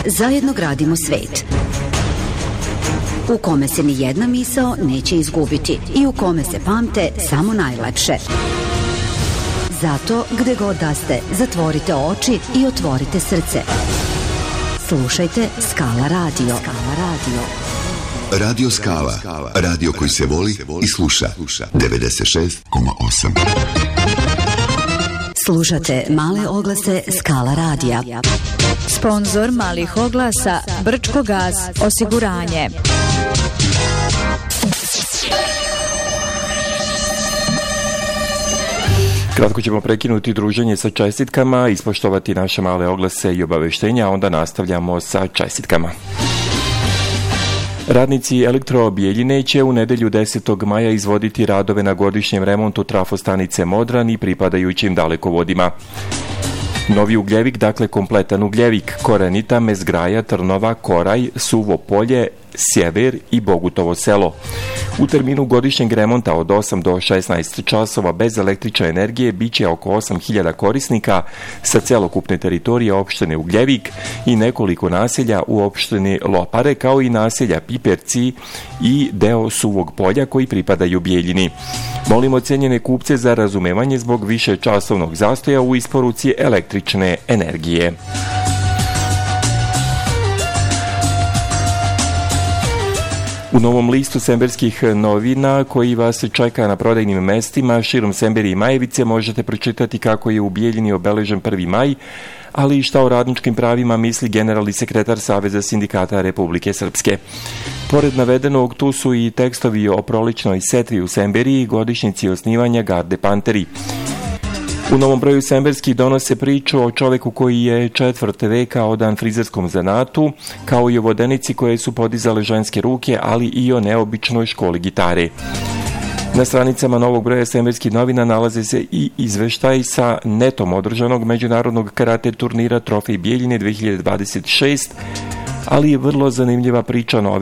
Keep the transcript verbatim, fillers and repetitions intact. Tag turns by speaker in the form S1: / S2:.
S1: Zajedno gradimo svet u kome se ni jedna misao neće izgubiti i u kome se pamte samo najlepše. Zato, gde god da ste, zatvorite oči i otvorite srce. Slušajte Skala Radio. Skala Radio.
S2: Radio Skala. Radio koji se voli i sluša. devedeset šest zarez osam.
S1: Slušate male oglase Skala Radija.
S3: Sponzor malih oglasa Brčko gas osiguranje.
S4: Kratko ćemo prekinuti druženje sa čestitkama, ispoštovati naše male oglase i obaveštenja, a onda nastavljamo sa čestitkama. Radnici Elektro Bijeljine će u nedelju desetog maja izvoditi radove na godišnjem remontu trafostanice Modran i pripadajućim dalekovodima. Novi ugljevik, dakle kompletan ugljevik, Korenita, Mezgraja, Trnova, Koraj, Suvo polje, Sjever i Bogutovo selo. U terminu godišnjeg remonta od osam do šesnaest časova bez električne energije biće oko osam hiljada korisnika sa celokupne teritorije opštine Ugljevik i nekoliko naselja u opštini Lopare, kao i naselja Piperci i deo Suvog polja koji pripadaju Bijeljini. Molimo cenjene kupce za razumevanje zbog više časovnog zastoja u isporuci električne energije. U novom listu semberskih novina koji vas čeka na prodajnim mestima širom Semberi i Majevice možete pročitati kako je u Bijeljini obeležen prvi maj, ali i šta o radničkim pravima misli generalni sekretar Saveza sindikata Republike Srpske. Pored navedenog, tu su i tekstovi o proličnoj setvi u Semberi i godišnjici osnivanja Garde Panteri. U novom broju Semberski donose priču o čoveku koji je četvrt veka odan frizerskom zanatu, kao i o vodenici koje su podizale ženske ruke, ali i o neobičnoj školi gitare. Na stranicama novog broja Semberskih novina nalaze se i izveštaj sa netom održanog međunarodnog karate turnira Trofej Bijeljine dve hiljade dvadeset šest, ali je vrlo zanimljiva priča novina